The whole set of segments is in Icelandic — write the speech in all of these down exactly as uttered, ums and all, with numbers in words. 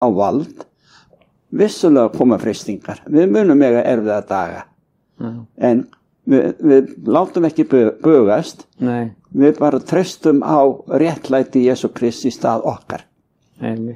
á vald, vissulega koma freistingar. Við munum mega erfiða daga. Já. En við, við látum ekki bugast. Nei. Við bara treystum á réttlæti Jesú Krists í stað okkar. Einmitt.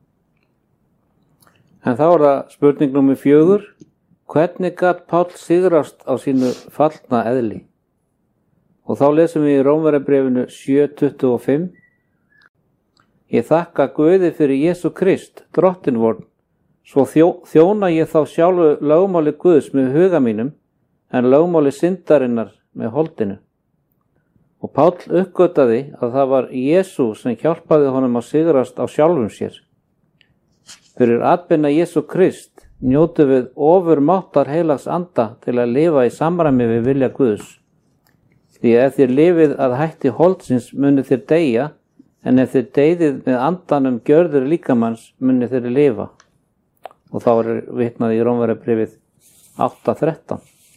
En þá er það spurning númer fjögur. Hvernig gat Páll sigrast á sínu fallna eðli? Og þá lesum við í Rómverjabréfinu sjö tuttugu og fimm. Ég þakka Guði fyrir Jesú Krist, drottin vorn, svo þjó, þjóna ég þá sjálfu lögmáli Guðs með huga mínum, en lögmáli syndarinnar með holdinu. Og Páll uppgötaði að það var Jesú sem hjálpaði honum að sigrast á sjálfum sér. Fyrir atbeina Jesú Krist njótu við ofurmáttar heilags anda til að lifa í samræmi við vilja Guðs. Því ef þér lifið að hætti holdsins muni þér deyja, en ef þér deyðið með andanum gjörður líkamanns muni þér lifa. Og þá er vitnað í Rómverjabréfið átta þrettán.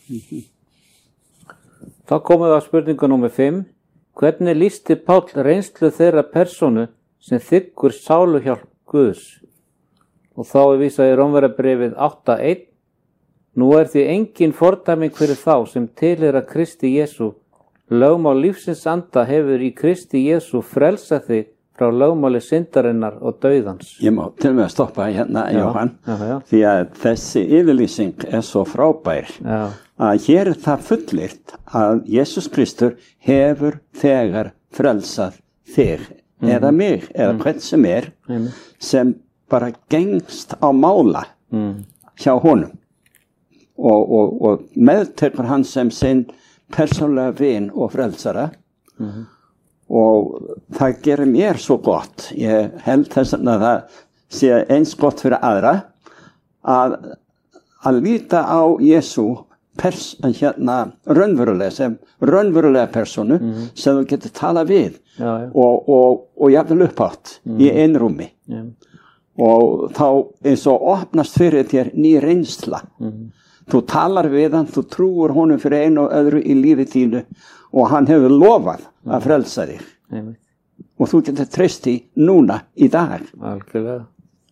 Þá komum við á spurningu númer fimm. Hvernig lýsti Páll reynslu þeirra persónu sem þiggur sáluhjálp Guðs? Og þá er vísað í Rómverjabréfið átta eitt. Nú er því engin fordæming fyrir þá sem tilheyra Kristi Jesú. Lögmál lífsins anda hefur í Kristi Jesú frelsað þig frá lögmáli syndarinnar og dauðans. Ég má til og með að stoppa hérna, Já, Jóhann, já, já. því að þessi yfirlýsing er svo frábær Já. að hér er það fullyrt að Jesús Kristur hefur þegar frelsað þig, Mhm. eða mig, eða hvern sem er, Amen. sem bara gengst á mála Mm. hjá honum og, og, og meðtekur hann sem sinn persónlega vin og frelsara. Mhm. Og það gerir mér svo gott. Ég held þess að það sé eins gott fyrir aðra að, að líta á Jesú pers, hérna, raunverulega sem raunverulega persónu Mhm. sem þú getur talað við Já, já. og, og, og jafnvel upphátt í einrúmi. Já. Og þá eins og opnast fyrir þér ný reynsla. Mhm. Þú talar við hann, þú trúur honum fyrir einu og öðru í lífi þínu og hann hefur lofað að frelsa þig. Einmitt. Og þú getur treyst í núna, í dag. Algjörlega.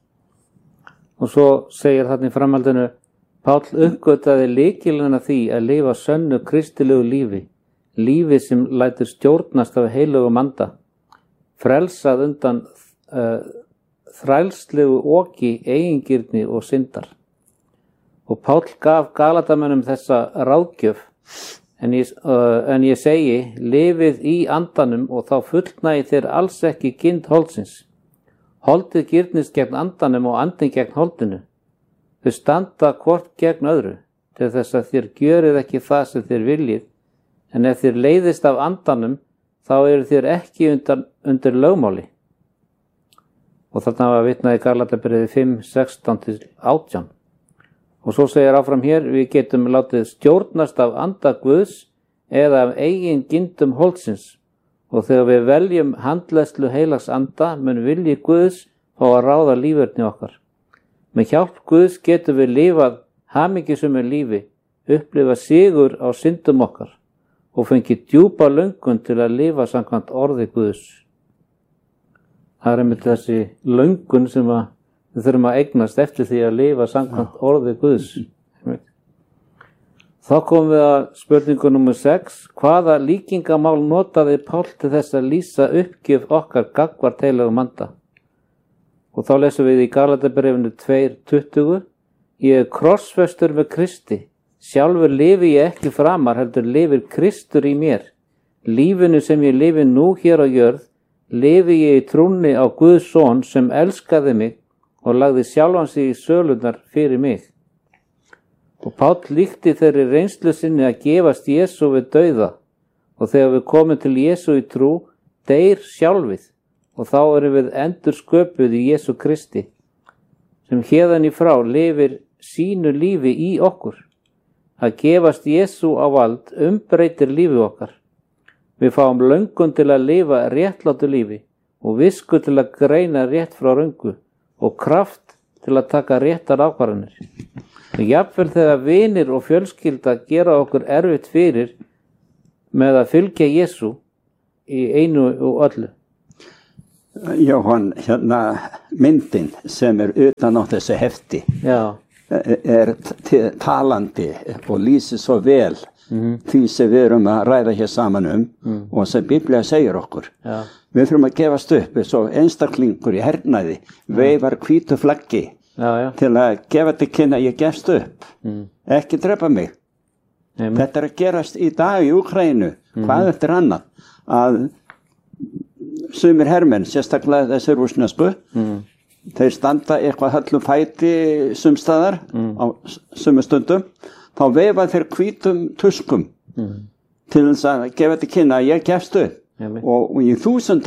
Og svo segir þarna í framhaldinu, Páll uppgötaði lykilinn að því að lifa sönnu kristilegu lífi, lífi sem lætur stjórnast af heilögum anda, frelsað undan uh, þrælslegu oki, eigingirni og syndar. Og Páll gaf Galatamönnum þessa ráðgjöf, en ég, uh, en ég segi, lifið í andanum og þá fullnægi þér alls ekki gind holdsins. Holdið girnist gegn andanum og andin gegn holdinu. Þau standa hvort gegn öðru, til þess að þér gjörið ekki það sem þér viljið, en ef þér leiðist af andanum, þá eru þér ekki undir, undir lögmáli. Og þarna var vitnað í Galatabréfið fimm sextán til átján. Og svo segir áfram hér, við getum látið stjórnast af anda Guðs eða af eigin gindum holdsins. Og þegar við veljum handleiðslu heilags anda, mun vilji Guðs fá að ráða líferni okkar. Með hjálp Guðs getum við lifað hamingjusömu lífi, upplifa sigur á syndum okkar og fengið djúpa löngun til að lifa samkvæmt orði Guðs. Það er einmitt þessi löngun sem að við þurfum að eignast eftir því að lifa samkvæmt orði Guðs. Þá komum við að spurningu númer sex. Hvaða líkingamál notaði Páll til þess að lýsa uppgjöf okkar gagnvart heilögum anda? Og þá lesum við í Galatabréfinu tvö tuttugu. Ég er krossfestur með Kristi. Sjálfur lifi ég ekki framar, heldur lifir Kristur í mér. Lífinu sem ég lifi nú hér á jörð, lifi ég í trúnni á Guðs son sem elskaði mig og lagði sjálfan sig í sölunar fyrir mig. Og Páll líkti þeirri reynslu sinni að gefast Jesú við dauða og þegar við komum til Jesú í trú, deyr sjálfið og þá erum við endur sköpuð í Jesú Kristi sem héðan í frá lifir sínu lífi í okkur. Að gefast Jesú á vald umbreytir lífi okkar. Við fáum löngun til að lifa réttlátu lífi og visku til að greina rétt frá röngu og kraft til að taka réttar ákvarðanir. Og jafnvel þegar vinir og fjölskylda gera okkur erfitt fyrir með að fylgja Jesú í einu og öllu. Jóhann, hérna myndin sem er utan á þessu hefti Já, er t- talandi og lýsir svo vel mm. því sem við erum að ræða hér saman um mm. og sem Biblía segir okkur. já, Við þurfum að gefast upp eins og einstaklingur í hernaði veifar hvítu flaggi já, já. til að gefa til kynna að ég gefst upp, Mm. ekki drepa mig. Einmitt. Þetta er að gerast í dag í Úkraínu, hvað eftir annað, að sumir hermenn, sérstaklega þessir rússnesku, mm. þeir standa eitthvað höllum fæti sumstaðar mm. á sumum stundum, þá veifa þeir hvítum tuskum mm. til þess að gefa til kynna að ég gefst upp Einmitt. og, og í þúsund